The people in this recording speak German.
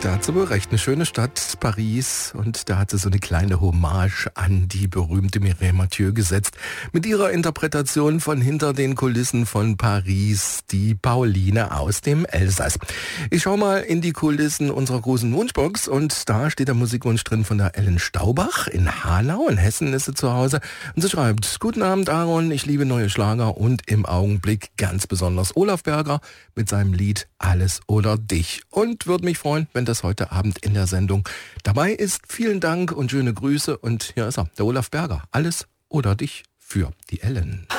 Da hat sie wohl recht, eine schöne Stadt, Paris, und da hat sie so eine kleine Hommage an die berühmte Mireille Mathieu gesetzt, mit ihrer Interpretation von Hinter den Kulissen von Paris, die Pauline aus dem Elsass. Ich schaue mal in die Kulissen unserer großen Wunschbox und da steht der Musikwunsch drin von der Ellen Staubach in Hanau, in Hessen ist sie zu Hause, und sie schreibt: Guten Abend Aaron, ich liebe neue Schlager und im Augenblick ganz besonders Olaf Berger mit seinem Lied Alles oder Dich, und würde mich freuen, wenn das heute Abend in der Sendung dabei ist. Vielen Dank und schöne Grüße, und hier ist er, der Olaf Berger. Alles oder Dich für die Ellen.